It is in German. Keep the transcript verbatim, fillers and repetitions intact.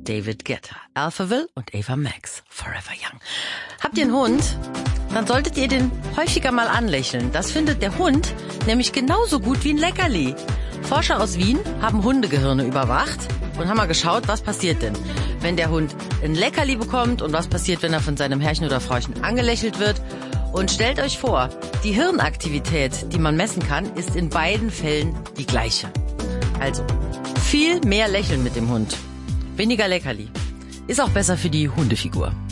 David Guetta, Alphaville und Ava Max, Forever Young. Habt ihr einen Hund? Dann solltet ihr den häufiger mal anlächeln. Das findet der Hund nämlich genauso gut wie ein Leckerli. Forscher aus Wien haben Hundegehirne überwacht und haben mal geschaut, was passiert denn, wenn der Hund ein Leckerli bekommt und was passiert, wenn er von seinem Herrchen oder Frauchen angelächelt wird. Und stellt euch vor, die Hirnaktivität, die man messen kann, ist in beiden Fällen die gleiche. Also, viel mehr lächeln mit dem Hund. Weniger Leckerli. Ist auch besser für die Hundefigur.